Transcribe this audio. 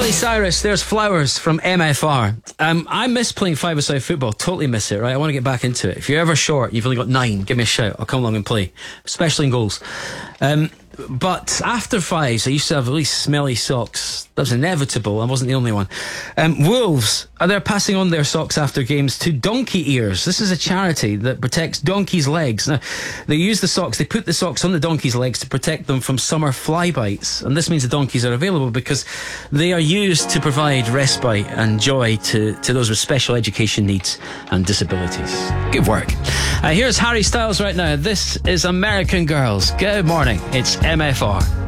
Miley Cyrus, there's Flowers from MFR. I miss playing five-a-side football, totally miss it, right? I want to get back into it. If you're ever short, you've only got 9, give me a shout, I'll come along and play, especially in goals. But after fives, I used to have really smelly socks. That was inevitable, I wasn't the only one. Wolves they're passing on their socks after games to Donkey Ears. This is a charity that protects donkeys' legs. Now, they use the socks, they put the socks on the donkeys' legs to protect them from summer fly bites. And this means the donkeys are available because they are used to provide respite and joy to those with special education needs and disabilities. Good work. Here's Harry Styles right now. This is American Girls. Good morning. It's MFR.